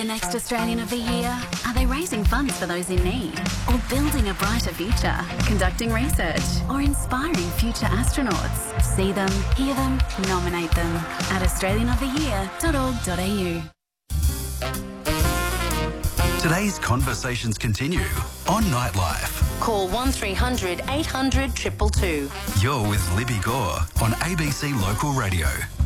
The next Australian of the Year? Are they raising funds for those in need? Or building a brighter future? Conducting research? Or inspiring future astronauts? See them, hear them, nominate them at australianoftheyear.org.au. Today's conversations continue on Nightlife. Call 1300 800 222. You're with Libby Gore on ABC Local Radio.